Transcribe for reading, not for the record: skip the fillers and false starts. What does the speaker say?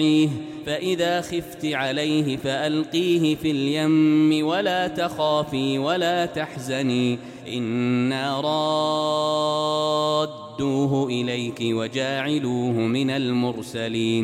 فإذا خفت عليه فألقيه في اليم ولا تخافي ولا تحزني إنا رادوه إليك وجاعلوه من المرسلين